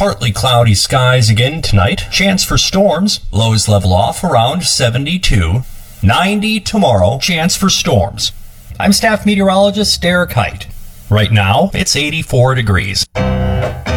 Partly cloudy skies again tonight. Chance for storms. Lows level off around 72. 90 tomorrow. Chance for storms. I'm staff meteorologist Derek Height. Right now, it's 84 degrees.